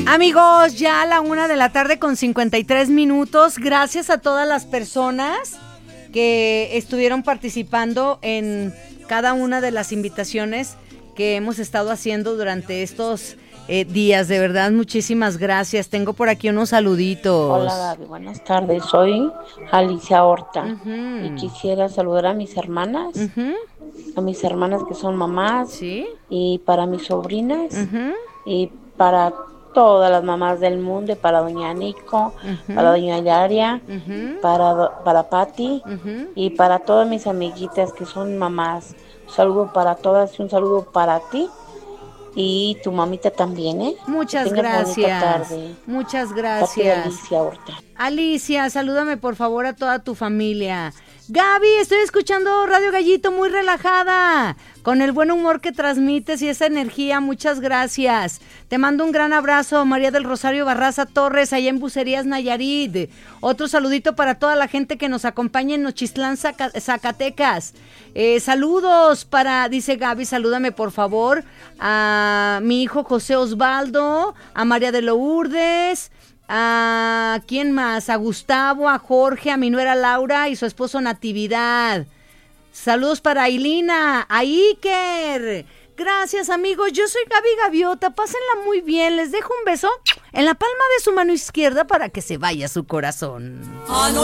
Amigos, ya a la 1:00 con 53 minutos. Gracias a todas las personas que estuvieron participando en cada una de las invitaciones que hemos estado haciendo durante estos días. De verdad, muchísimas gracias. Tengo por aquí unos saluditos. Hola Gaby, buenas tardes. Soy Alicia Horta y quisiera saludar a mis hermanas, a mis hermanas que son mamás, ¿sí? Y para mis sobrinas y para todas las mamás del mundo, y para doña Nico, para doña Hilaria, para Patti y para todas mis amiguitas que son mamás. Un saludo para todas y un saludo para ti. Y tu mamita también, ¿eh? Muchas gracias. Muchas gracias. Alicia Horta. Alicia, salúdame por favor a toda tu familia. Gaby, estoy escuchando Radio Gallito muy relajada, con el buen humor que transmites y esa energía. Muchas gracias. Te mando un gran abrazo, María del Rosario Barraza Torres, allá en Bucerías, Nayarit. Otro saludito para toda la gente que nos acompaña en Nochistlán, Zacatecas. Saludos para, dice Gaby, salúdame por favor a mi hijo José Osvaldo, a María de Lourdes, a ¿quién más? A Gustavo, a Jorge, a mi nuera Laura y su esposo Natividad. Saludos para Ailina, a Iker. Gracias, amigos. Yo soy Gaby Gaviota. Pásenla muy bien. Les dejo un beso en la palma de su mano izquierda para que se vaya su corazón.